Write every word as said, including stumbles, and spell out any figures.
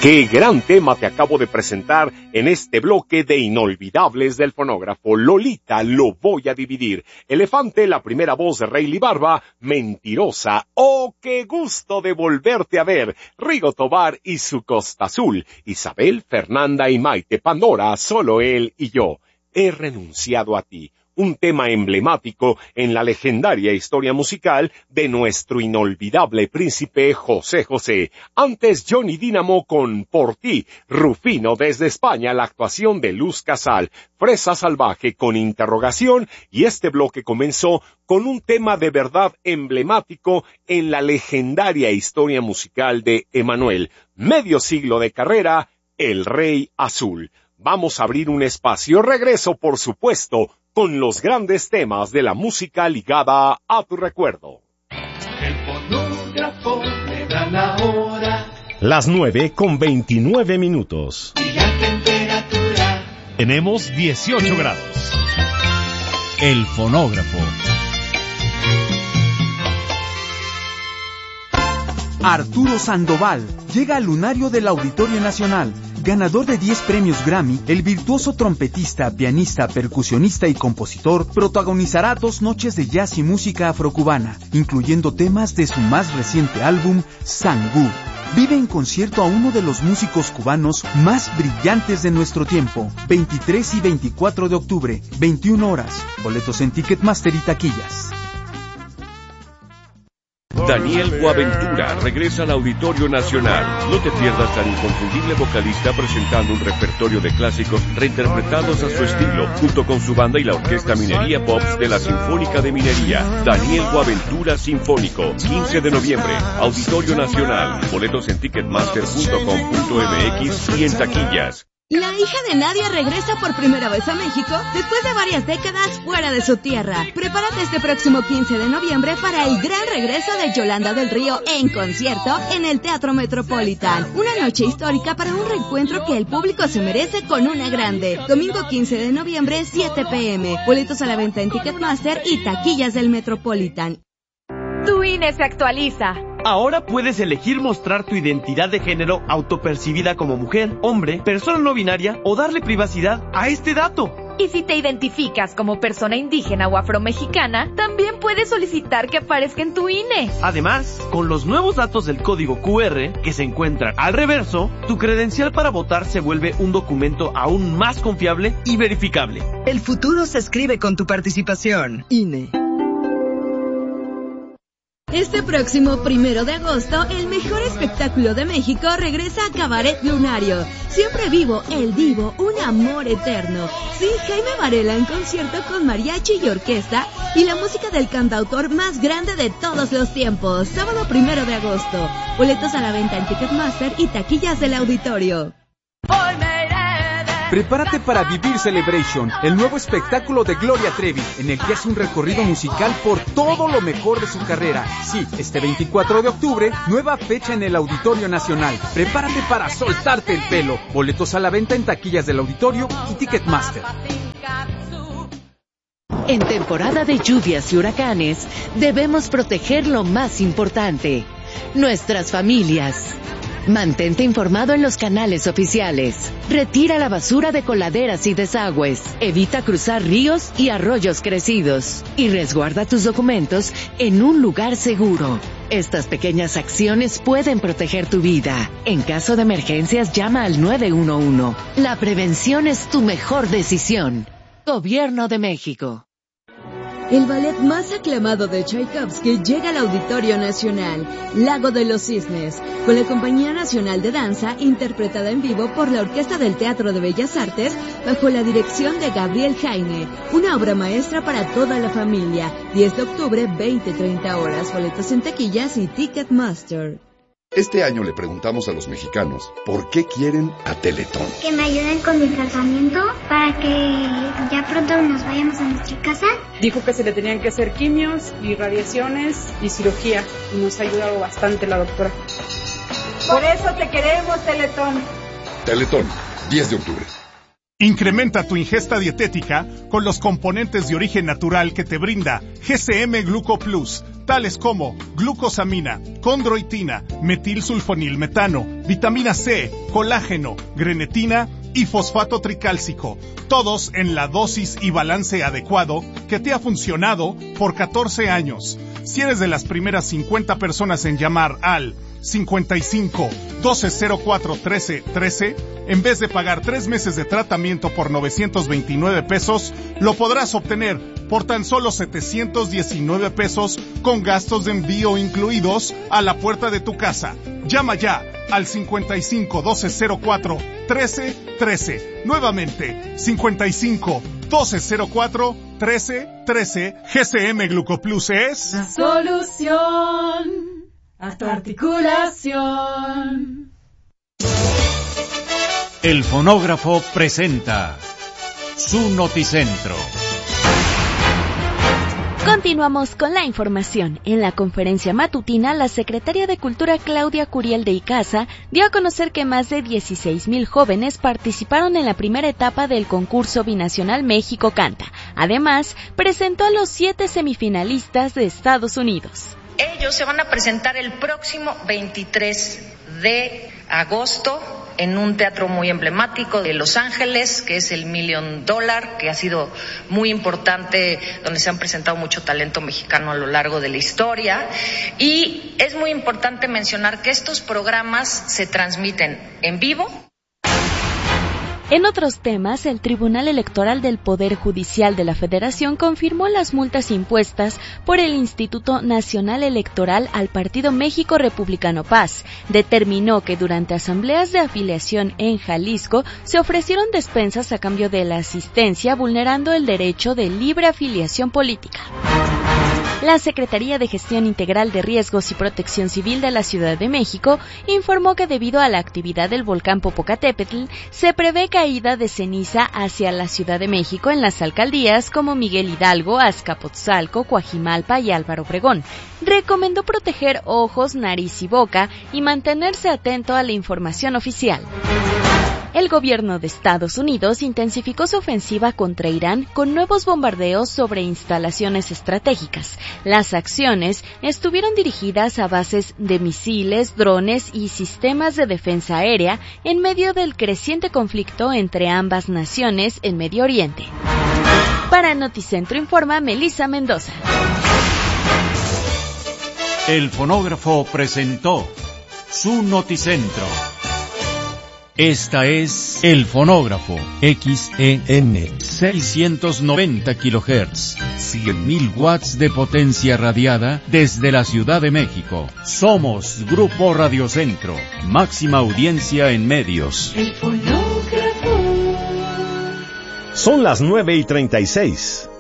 Qué gran tema te acabo de presentar en este bloque de inolvidables del fonógrafo. Lolita, lo voy a dividir. Elefante, la primera voz de Rayleigh Barba. Mentirosa, oh, qué gusto de volverte a ver. Rigo Tobar y su Costa Azul. Isabel, Fernanda y Maite. Pandora, solo él y yo. He renunciado a ti. Un tema emblemático en la legendaria historia musical de nuestro inolvidable príncipe José José. Antes Johnny Dínamo con Por ti, Rufino desde España, la actuación de Luz Casal, Fresa Salvaje con Interrogación, y este bloque comenzó con un tema de verdad emblemático en la legendaria historia musical de Emanuel. Medio siglo de carrera, El Rey Azul. Vamos a abrir un espacio. Regreso, por supuesto, con los grandes temas de la música ligada a tu recuerdo. El fonógrafo me da la hora. Las nueve con veintinueve minutos. Y la temperatura. Tenemos dieciocho grados. El fonógrafo. Arturo Sandoval llega al lunario del Auditorio Nacional. Ganador de diez premios Grammy, el virtuoso trompetista, pianista, percusionista y compositor protagonizará dos noches de jazz y música afrocubana, incluyendo temas de su más reciente álbum, Sangú. Vive en concierto a uno de los músicos cubanos más brillantes de nuestro tiempo. veintitrés y veinticuatro de octubre, veintiuna horas. Boletos en Ticketmaster y taquillas. Daniel Boaventura regresa al Auditorio Nacional. No te pierdas al inconfundible vocalista presentando un repertorio de clásicos reinterpretados a su estilo, junto con su banda y la Orquesta Minería Pops de la Sinfónica de Minería. Daniel Boaventura Sinfónico, quince de noviembre, Auditorio Nacional. Boletos en ticketmaster punto com punto m x y en taquillas. La hija de Nadia regresa por primera vez a México después de varias décadas fuera de su tierra. Prepárate este próximo quince de noviembre para el gran regreso de Yolanda del Río en concierto en el Teatro Metropolitan. Una noche histórica para un reencuentro que el público se merece con una grande. Domingo quince de noviembre, siete pe eme. Boletos a la venta en Ticketmaster y taquillas del Metropolitan. Tu I N E se actualiza. Ahora puedes elegir mostrar tu identidad de género autopercibida como mujer, hombre, persona no binaria o darle privacidad a este dato. Y si te identificas como persona indígena o afromexicana, también puedes solicitar que aparezca en tu I N E. Además, con los nuevos datos del código cu erre que se encuentran al reverso, tu credencial para votar se vuelve un documento aún más confiable y verificable. El futuro se escribe con tu participación. I N E. Este próximo primero de agosto, el mejor espectáculo de México regresa a Cabaret Lunario. Siempre vivo, el divo, un amor eterno. Sí, Jaime Varela en concierto con mariachi y orquesta y la música del cantautor más grande de todos los tiempos. Sábado primero de agosto. Boletos a la venta en Ticketmaster y taquillas del auditorio. Prepárate para vivir Celebration, el nuevo espectáculo de Gloria Trevi, en el que hace un recorrido musical por todo lo mejor de su carrera. Sí, este veinticuatro de octubre, nueva fecha en el Auditorio Nacional. Prepárate para soltarte el pelo. Boletos a la venta en taquillas del auditorio y Ticketmaster. En temporada de lluvias y huracanes, debemos proteger lo más importante, nuestras familias. Mantente informado en los canales oficiales. Retira la basura de coladeras y desagües. Evita cruzar ríos y arroyos crecidos. Y resguarda tus documentos en un lugar seguro. Estas pequeñas acciones pueden proteger tu vida. En caso de emergencias, llama al nueve uno uno. La prevención es tu mejor decisión. Gobierno de México. El ballet más aclamado de Tchaikovsky llega al Auditorio Nacional, Lago de los Cisnes, con la Compañía Nacional de Danza, interpretada en vivo por la Orquesta del Teatro de Bellas Artes, bajo la dirección de Gabriel Jaime. Una obra maestra para toda la familia. diez de octubre, veinte treinta horas. Boletos en taquillas y Ticketmaster. Este año le preguntamos a los mexicanos por qué quieren a Teletón. Que me ayuden con mi tratamiento para que ya pronto nos vayamos a nuestra casa. Dijo que se le tenían que hacer quimios y radiaciones y cirugía. Y nos ha ayudado bastante la doctora. Por eso te queremos, Teletón. Teletón, diez de octubre. Incrementa tu ingesta dietética con los componentes de origen natural que te brinda G C M Gluco Plus. tales como glucosamina, condroitina, metilsulfonilmetano, vitamina C, colágeno, grenetina y fosfato tricálcico, todos en la dosis y balance adecuado que te ha funcionado por catorce años. Si eres de las primeras cincuenta personas en llamar al cincuenta y cinco, doce cero cuatro, trece, trece, en vez de pagar tres meses de tratamiento por novecientos veintinueve pesos, lo podrás obtener por tan solo setecientos diecinueve pesos con gastos de envío incluidos a la puerta de tu casa. Llama ya al cincuenta y cinco, doce cero cuatro, trece, trece. Nuevamente, cincuenta y cinco, doce cero cuatro, trece, trece. G C M Glucoplus es la solución a tu articulación. El fonógrafo presenta su noticentro. Continuamos con la información. En la conferencia matutina, la secretaria de Cultura Claudia Curiel de Icaza dio a conocer que más de dieciséis mil jóvenes participaron en la primera etapa del concurso binacional México Canta. Además, presentó a los siete semifinalistas de Estados Unidos. Ellos se van a presentar el próximo veintitrés de agosto en un teatro muy emblemático de Los Ángeles, que es el Million Dollar, que ha sido muy importante, donde se han presentado mucho talento mexicano a lo largo de la historia. Y es muy importante mencionar que estos programas se transmiten en vivo. En otros temas, el Tribunal Electoral del Poder Judicial de la Federación confirmó las multas impuestas por el Instituto Nacional Electoral al Partido México Republicano Paz. Determinó que durante asambleas de afiliación en Jalisco se ofrecieron despensas a cambio de la asistencia, vulnerando el derecho de libre afiliación política. La Secretaría de Gestión Integral de Riesgos y Protección Civil de la Ciudad de México informó que debido a la actividad del volcán Popocatépetl, se prevé caída de ceniza hacia la Ciudad de México en las alcaldías como Miguel Hidalgo, Azcapotzalco, Coajimalpa y Álvaro Obregón. Recomendó proteger ojos, nariz y boca y mantenerse atento a la información oficial. El gobierno de Estados Unidos intensificó su ofensiva contra Irán con nuevos bombardeos sobre instalaciones estratégicas. Las acciones estuvieron dirigidas a bases de misiles, drones y sistemas de defensa aérea en medio del creciente conflicto entre ambas naciones en Medio Oriente. Para Noticentro informa Melissa Mendoza. El fonógrafo presentó su noticentro. Esta es El Fonógrafo, X E N, seiscientos noventa kilohertz, cien mil watts de potencia radiada desde la Ciudad de México. Somos Grupo Radiocentro, máxima audiencia en medios. El Fonógrafo. Son las nueve y treinta y seis.